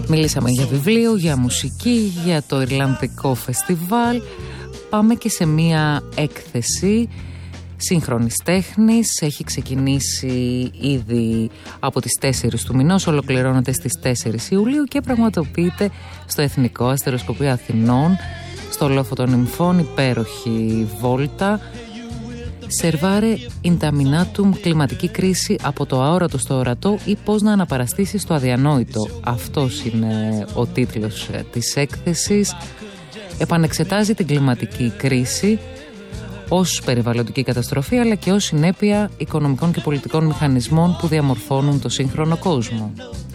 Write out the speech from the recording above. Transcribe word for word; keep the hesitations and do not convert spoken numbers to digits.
Μιλήσαμε για βιβλίο, για μουσική, για το Ιρλανδικό φεστιβάλ. Πάμε και σε μία έκθεση σύγχρονης τέχνης. Έχει ξεκινήσει ήδη από τις τέσσερις του μηνός, ολοκληρώνεται στις τέσσερις Ιουλίου και πραγματοποιείται στο Εθνικό Αστεροσκοπείο Αθηνών, στο Λόφο των Νυμφών, υπέροχη βόλτα. Σερβάρε Ινταμινάτουμ, κλιματική κρίση από το αόρατο στο ορατό ή πώς να αναπαραστήσεις το αδιανόητο. Αυτός είναι ο τίτλος της έκθεσης. Επανεξετάζει την κλιματική κρίση ως περιβαλλοντική καταστροφή, αλλά και ως συνέπεια οικονομικών και πολιτικών μηχανισμών που διαμορφώνουν το σύγχρονο κόσμο.